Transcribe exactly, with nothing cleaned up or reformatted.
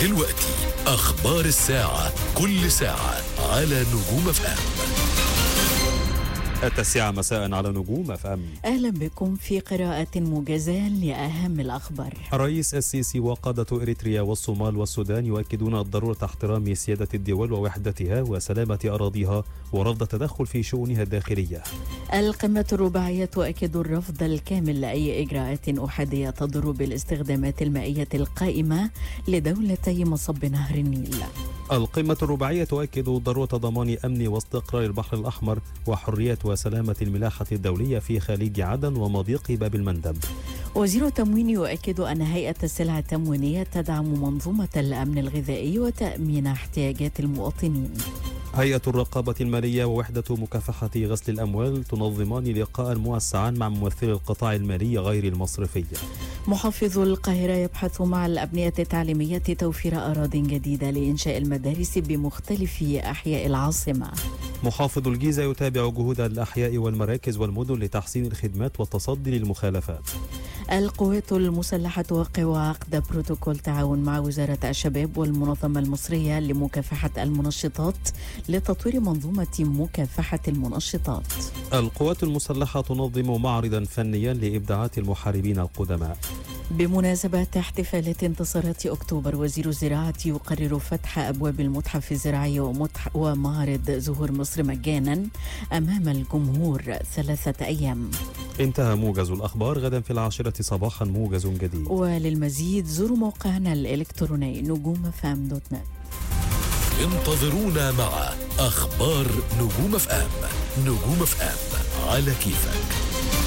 دلوقتي أخبار الساعة، كل ساعة على نجوم اف ام. التاسعة مساء على نجوم اف ام. أهلا بكم في قراءة موجزة لأهم الأخبار. الرئيس السيسي وقادة إريتريا والصومال والسودان يؤكدون ضرورة احترام سيادة الدول ووحدتها وسلامة أراضيها ورفض التدخل في شؤونها الداخلية. القمة الرباعية تؤكد الرفض الكامل لأي إجراءات أحادية تضر بالاستخدامات المائية القائمة لدولتي مصب نهر النيل. القمة الرباعية تؤكد ضرورة ضمان أمن واستقرار البحر الأحمر وحرية وسلامة الملاحة الدولية في خليج عدن ومضيق باب المندب. وزير التموين يؤكد أن هيئة السلع التموينية تدعم منظومة الأمن الغذائي وتأمين احتياجات المواطنين. هيئة الرقابة المالية ووحدة مكافحة غسل الأموال تنظمان لقاء موسعا مع ممثلي القطاع المالي غير المصرفي. محافظ القاهرة يبحث مع الأبنية التعليمية توفير أراضٍ جديدة لإنشاء المدارس بمختلف أحياء العاصمة. محافظ الجيزة يتابع جهود الأحياء والمراكز والمدن لتحسين الخدمات والتصدي للمخالفات. القوات المسلحة توقع عقد بروتوكول تعاون مع وزارة الشباب والمنظمة المصرية لمكافحة المنشطات لتطوير منظومة مكافحة المنشطات. القوات المسلحة تنظم معرضا فنيا لإبداعات المحاربين القدماء. بمناسبة احتفالات انتصارات أكتوبر، وزير الزراعة يقرر فتح أبواب المتحف الزراعي ومتح ومعرض زهور مصر مجانا أمام الجمهور ثلاثة أيام. انتهى موجز الأخبار. غدا في العاشرة صباحا موجز جديد. وللمزيد زوروا موقعنا الإلكتروني نجوم فام دوت نت. انتظرونا مع أخبار نجوم اف ام. نجوم اف ام على كيفك.